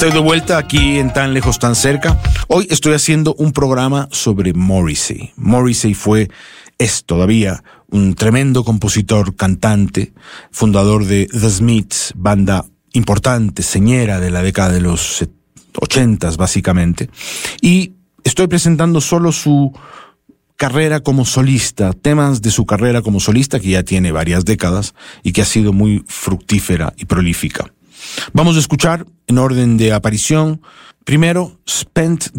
Estoy de vuelta aquí en Tan Lejos, Tan Cerca. Hoy estoy haciendo un programa sobre Morrissey. Morrissey es todavía un tremendo compositor, cantante, fundador de The Smiths, banda importante, señera de la década de los 80s, básicamente. Y estoy presentando solo su carrera como solista, temas de su carrera como solista, que ya tiene varias décadas y que ha sido muy fructífera y prolífica. Vamos a escuchar en orden de aparición, primero, Spent